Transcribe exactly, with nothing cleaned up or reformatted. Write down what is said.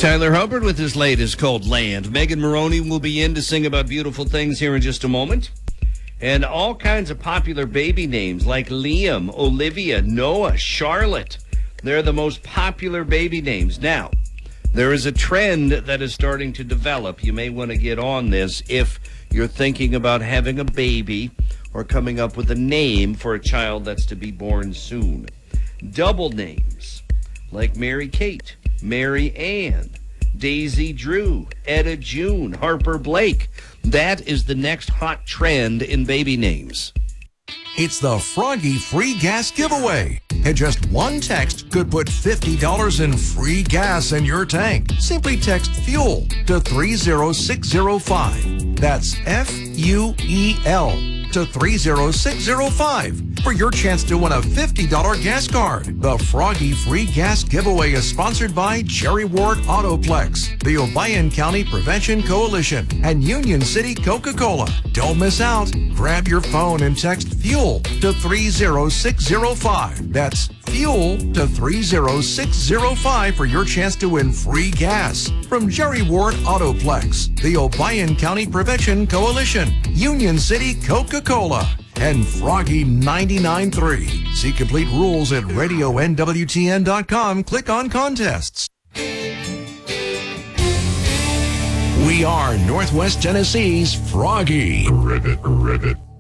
Tyler Hubbard with his latest called Land. Megan Maroney will be in to sing about beautiful things here in just a moment. And all kinds of popular baby names like Liam, Olivia, Noah, Charlotte. They're the most popular baby names. Now, there is a trend that is starting to develop. You may want to get on this if you're thinking about having a baby or coming up with a name for a child that's to be born soon. Double names like Mary Kate, Mary Ann, Daisy Drew, Etta June, Harper Blake. That is the next hot trend in baby names. It's the Froggy Free Gas Giveaway. And just one text could put fifty dollars in free gas in your tank. Simply text FUEL to three zero six zero five. That's F U E L to three zero six zero five for your chance to win a fifty dollars gas card. The Froggy Free Gas Giveaway is sponsored by Jerry Ward Autoplex, the Obion County Prevention Coalition, and Union City Coca-Cola. Don't miss out. Grab your phone and text FUEL to three zero six zero five. That's FUEL to three zero six zero five for your chance to win free gas from Jerry Ward Autoplex, the Obion County Prevention Coalition, Union City Coca-Cola, and Froggy ninety-nine point three. See complete rules at radio N W T N dot com. Click on contests. We are Northwest Tennessee's Froggy. Ribbit, ribbit.